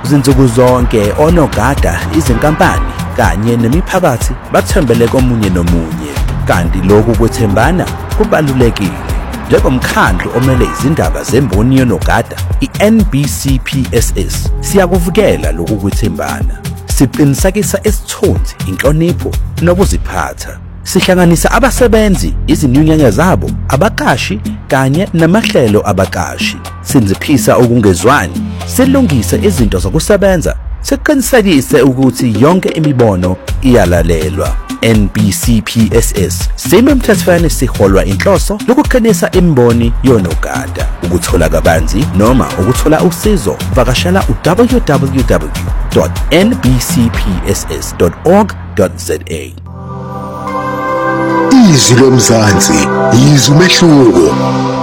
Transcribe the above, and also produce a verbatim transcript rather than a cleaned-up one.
Zinsuku zonke onogada izinkampani kanye nemiphakathi bathembele komunye nomunye, kanti lokhu kwethembana kubalulekile. Njengomkhandlu omele izindaba zemboni yonogada, i-N B C P S S, siyakuvukela lokhu kwethembana. Siqinisekisa isithunzi, inhlonipho nokuziphatha. Sihlanganisa abasebenzi, izinyunyana zabo, abaqashi kanye namahlelo abaqashi. Sinziphisa ukungezwani, silungise izinto zokusebenza, siqinisekise ukuthi yonke imibono iyalalelwa. N B C P S S sememthethweni siholwa inhloso lokuqinisa imboni yonogada. Ukuthola kabanzi noma ukuthola usizo, vakashela u-w w w dot n b c p s s dot org dot za. Izwi lomzansi, izwi umehluko.